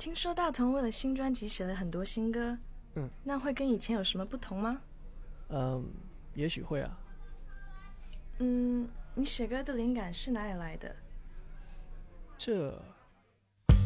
听说大同为了新专辑写了很多新歌，那会跟以前有什么不同吗？ 也许会啊。 你写歌的灵感是哪里来的？ 这